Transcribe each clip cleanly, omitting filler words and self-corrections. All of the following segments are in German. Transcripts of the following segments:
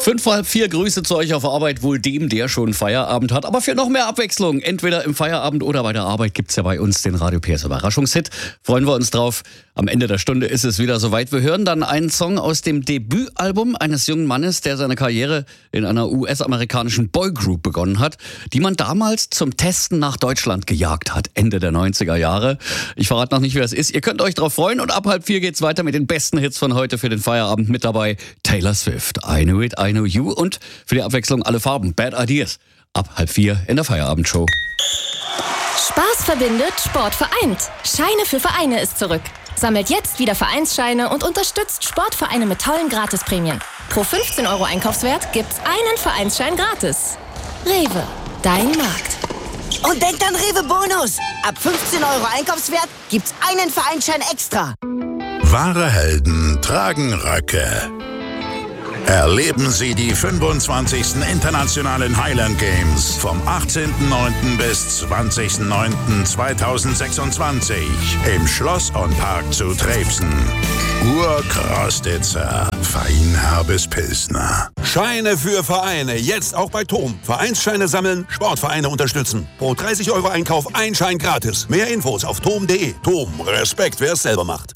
3:55, Grüße zu euch auf Arbeit, wohl dem, der schon Feierabend hat. Aber für noch mehr Abwechslung, entweder im Feierabend oder bei der Arbeit, gibt's ja bei uns den Radio PS Überraschungshit. Freuen wir uns drauf. Am Ende der Stunde ist es wieder soweit. Wir hören dann einen Song aus dem Debütalbum eines jungen Mannes, der seine Karriere in einer US-amerikanischen Boygroup begonnen hat, die man damals zum Testen nach Deutschland gejagt hat, Ende der 90er Jahre. Ich verrate noch nicht, wer es ist. Ihr könnt euch drauf freuen und ab 3:30 geht's weiter mit den besten Hits von heute für den Feierabend. Mit dabei Taylor Swift, I Knew It, I Know You und für die Abwechslung alle Farben, Bad Ideas. Ab 3:30 in der Feierabendshow. Spaß verbindet, Sport vereint. Scheine für Vereine ist zurück. Sammelt jetzt wieder Vereinsscheine und unterstützt Sportvereine mit tollen Gratisprämien. Pro 15 € Einkaufswert gibt's einen Vereinsschein gratis. Rewe, dein Markt. Und denkt an Rewe Bonus. Ab 15 € Einkaufswert gibt's einen Vereinsschein extra. Wahre Helden tragen Röcke. Erleben Sie die 25. Internationalen Highland Games vom 18.09. bis 20.09.2026 im Schloss und Park zu Trebsen. Urkrostitzer, feinherbes Pilsner. Scheine für Vereine, jetzt auch bei TOM. Vereinsscheine sammeln, Sportvereine unterstützen. Pro 30 € Einkauf ein Schein gratis. Mehr Infos auf tom.de. TOM, Respekt, wer es selber macht.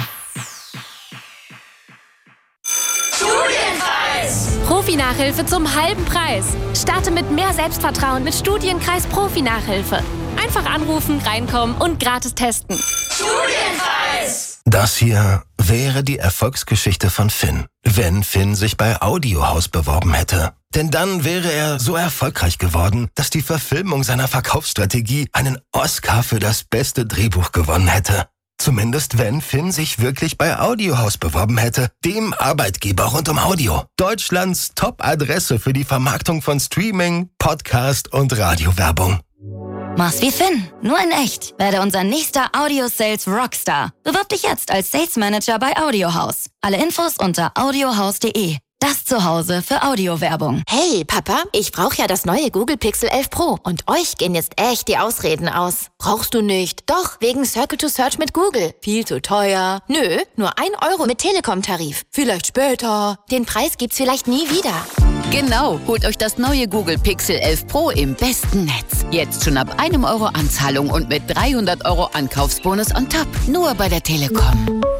Profi-Nachhilfe zum halben Preis. Starte mit mehr Selbstvertrauen mit Studienkreis Profi-Nachhilfe. Einfach anrufen, reinkommen und gratis testen. Studienkreis! Das hier wäre die Erfolgsgeschichte von Finn, wenn Finn sich bei Audiohaus beworben hätte. Denn dann wäre er so erfolgreich geworden, dass die Verfilmung seiner Verkaufsstrategie einen Oscar für das beste Drehbuch gewonnen hätte. Zumindest wenn Finn sich wirklich bei Audiohaus beworben hätte, dem Arbeitgeber rund um Audio. Deutschlands Top-Adresse für die Vermarktung von Streaming, Podcast und Radiowerbung. Mach's wie Finn, nur in echt. Werde unser nächster Audio-Sales Rockstar. Bewirb dich jetzt als Sales Manager bei Audiohaus. Alle Infos unter audiohaus.de. Das Zuhause für Audiowerbung. Hey, Papa, ich brauche ja das neue Google Pixel 11 Pro. Und euch gehen jetzt echt die Ausreden aus. Brauchst du nicht? Doch, wegen Circle to Search mit Google. Viel zu teuer. Nö, nur 1 € mit Telekom-Tarif. Vielleicht später. Den Preis gibt's vielleicht nie wieder. Genau, holt euch das neue Google Pixel 11 Pro im besten Netz. Jetzt schon ab 1 € Anzahlung und mit 300 € Ankaufsbonus on top. Nur bei der Telekom.